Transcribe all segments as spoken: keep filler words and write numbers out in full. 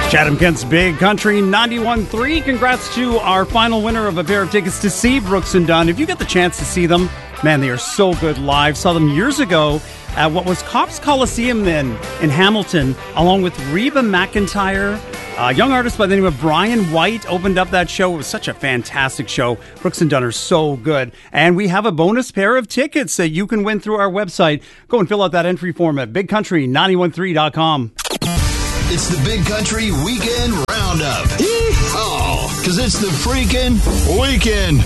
Chatham-Kent's Big Country ninety-one point three. Congrats to our final winner of a pair of tickets to see Brooks and Dunn. If you get the chance to see them, man, they are so good live. Saw them years ago at what was Cops Coliseum then in Hamilton, along with Reba McEntire. A young artist by the name of Brian White opened up that show. It was such a fantastic show. Brooks and Dunn are so good. And we have a bonus pair of tickets that you can win through our website. Go and fill out that entry form at big country nine one three dot com. It's the Big Country Weekend Roundup. Yeehaw! Because it's the freaking weekend.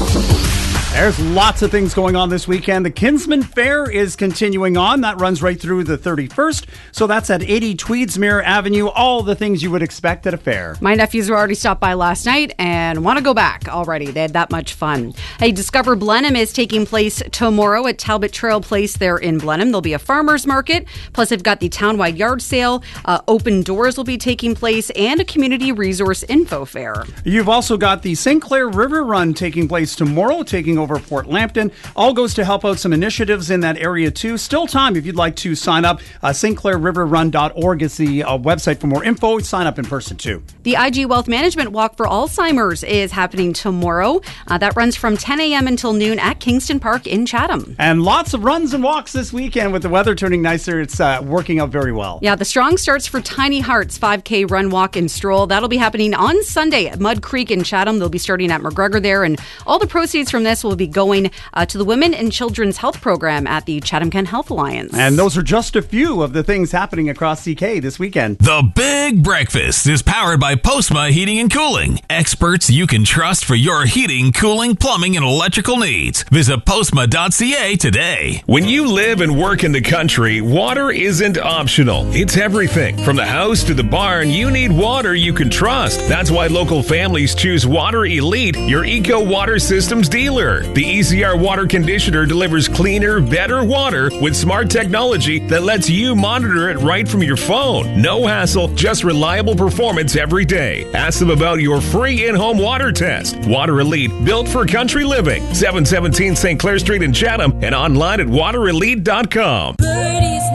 There's lots of things going on this weekend. The Kinsman Fair is continuing on. That runs right through the thirty-first. So that's at eighty Tweedsmuir Avenue. All the things you would expect at a fair. My nephews were already stopped by last night and want to go back already. They had that much fun. Hey, Discover Blenheim is taking place tomorrow at Talbot Trail Place there in Blenheim. There'll be a farmer's market. Plus, they've got the townwide yard sale. Uh, open doors will be taking place and a community resource info fair. You've also got the Saint Clair River Run taking place tomorrow, taking over Port Lambton. All goes to help out some initiatives in that area too. Still time if you'd like to sign up. Uh, St Clair River Run dot org is the uh, website for more info. Sign up in person too. The I G Wealth Management Walk for Alzheimer's is happening tomorrow. Uh, that runs from ten a.m. until noon at Kingston Park in Chatham. And lots of runs and walks this weekend with the weather turning nicer. It's uh, working out very well. Yeah, the Strong starts for Tiny Hearts five K run, walk, and stroll. That'll be happening on Sunday at Mud Creek in Chatham. They'll be starting at McGregor there, and all the proceeds from this will be going uh, to the Women and Children's Health Program at the Chatham-Kent Health Alliance. And those are just a few of the things happening across C K this weekend. The Big Breakfast is powered by Postma Heating and Cooling. Experts you can trust for your heating, cooling, plumbing, and electrical needs. Visit postma dot c a today. When you live and work in the country, water isn't optional. It's everything. From the house to the barn, you need water you can trust. That's why local families choose Water Elite, your Eco Water Systems dealer. The E C R water conditioner delivers cleaner, better water with smart technology that lets you monitor it right from your phone. No hassle, just reliable performance every day. Ask them about your free in-home water test. Water Elite, built for country living. seven seventeen Saint Clair Street in Chatham and online at water elite dot com. Birdie's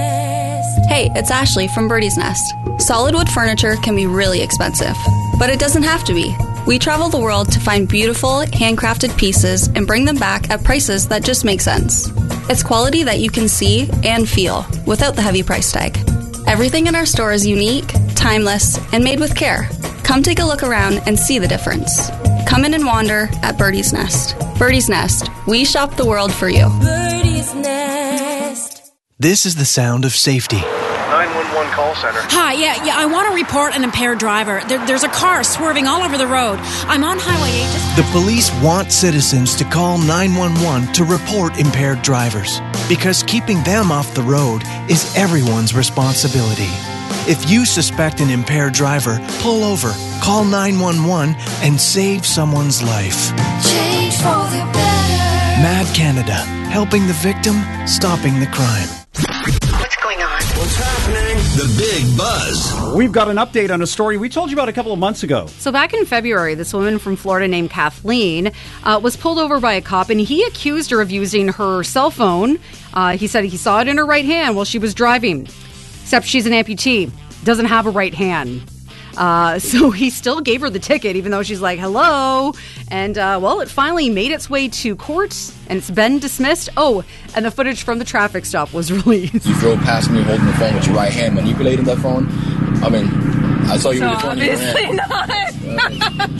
Nest. Hey, it's Ashley from Birdie's Nest. Solid wood furniture can be really expensive, but it doesn't have to be. We travel the world to find beautiful, handcrafted pieces and bring them back at prices that just make sense. It's quality that you can see and feel without the heavy price tag. Everything in our store is unique, timeless, and made with care. Come take a look around and see the difference. Come in and wander at Birdie's Nest. Birdie's Nest. We shop the world for you. Birdie's Nest. This is the sound of safety. nine one one call center. Hi, yeah, yeah, I want to report an impaired driver. There, there's a car swerving all over the road. I'm on Highway eight. Just... The police want citizens to call nine one one to report impaired drivers, because keeping them off the road is everyone's responsibility. If you suspect an impaired driver, pull over, call nine one one, and save someone's life. Change for the better. Mad Canada, helping the victim, stopping the crime. What's going on? What's happening? The Big Buzz. We've got an update on a story we told you about a couple of months ago. So back in February, this woman from Florida named Kathleen uh, was pulled over by a cop, and he accused her of using her cell phone. Uh, he said he saw it in her right hand while she was driving, except she's an amputee, doesn't have a right hand. Uh, so he still gave her the ticket, even though she's like, hello. And, uh, well, it finally made its way to court, and it's been dismissed. Oh, and the footage from the traffic stop was released. You drove past me holding the phone with your right hand, manipulating that phone. I mean, I saw you so with the phone in your hand. Obviously not.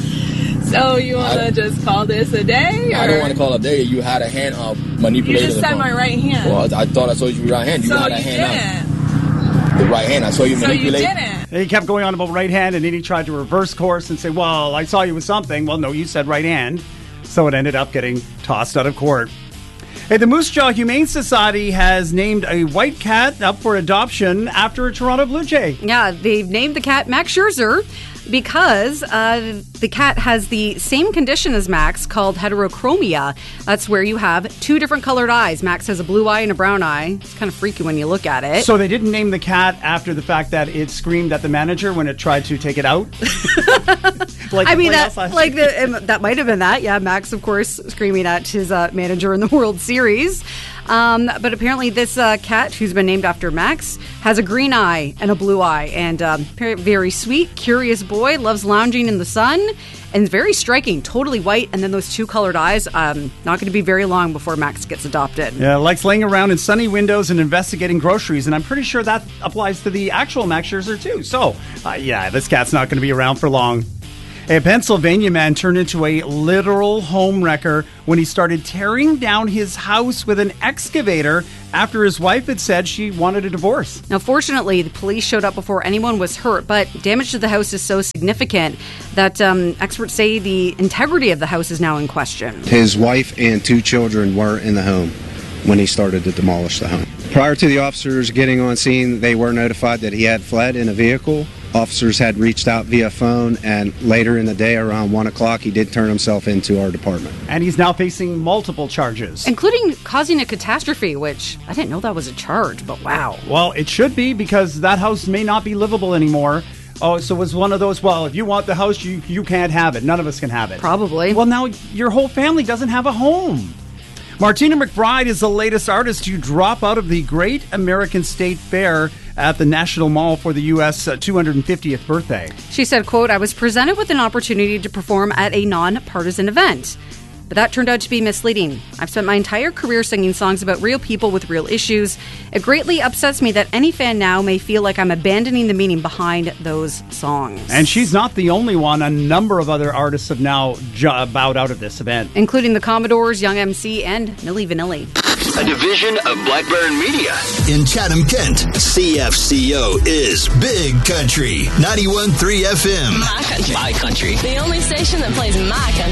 So you want to just call this a day? Or? I don't want to call it a day. You had a hand up manipulating You just the said phone. my right hand. Well, I, I thought I saw you with your right hand. You so had a you hand didn't. out. The right hand. I saw you so manipulate. So you didn't. He kept going on about right hand, and then he tried to reverse course and say, well, I saw you with something. Well, no, you said right hand. So it ended up getting tossed out of court. Hey, the Moose Jaw Humane Society has named a white cat up for adoption after a Toronto Blue Jay. Yeah, they've named the cat Max Scherzer because uh, the cat has the same condition as Max called heterochromia. That's where you have two different colored eyes. Max has a blue eye and a brown eye. It's kind of freaky when you look at it. So they didn't name the cat after the fact that it screamed at the manager when it tried to take it out? like I mean, that, like the, that might have been that. Yeah, Max, of course, screaming at his uh, manager in the World Series. Um, but apparently this uh, cat, who's been named after Max, has a green eye and a blue eye. And um, very, very sweet, curious boy, loves lounging in the sun, and very striking, totally white. And then those two colored eyes, um, not going to be very long before Max gets adopted. Yeah, likes laying around in sunny windows and investigating groceries. And I'm pretty sure that applies to the actual Max Scherzer, too. So, uh, yeah, this cat's not going to be around for long. A Pennsylvania man turned into a literal home wrecker when he started tearing down his house with an excavator after his wife had said she wanted a divorce. Now, fortunately, the police showed up before anyone was hurt, but damage to the house is so significant that um, experts say the integrity of the house is now in question. His wife and two children were in the home when he started to demolish the home. Prior to the officers getting on scene, they were notified that he had fled in a vehicle. Officers had reached out via phone, and later in the day, around one o'clock, he did turn himself into our department. And he's now facing multiple charges, including causing a catastrophe, which I didn't know that was a charge, but wow. Well, it should be, because that house may not be livable anymore. Oh, so it was one of those, well, if you want the house, you, you can't have it. None of us can have it. Probably. Well, now your whole family doesn't have a home. Martina McBride is the latest artist to drop out of the Great American State Fair at the National Mall for the U S two hundred fiftieth birthday. She said, quote, "I was presented with an opportunity to perform at a non-partisan event. But that turned out to be misleading. I've spent my entire career singing songs about real people with real issues. It greatly upsets me that any fan now may feel like I'm abandoning the meaning behind those songs." And she's not the only one. A number of other artists have now j- bowed out of this event, including the Commodores, Young M C, and Milli Vanilli. A division of Black Baron Media. In Chatham, Kent, C F C O is Big Country, ninety-one point three F M. My country. My country. The only station that plays my country.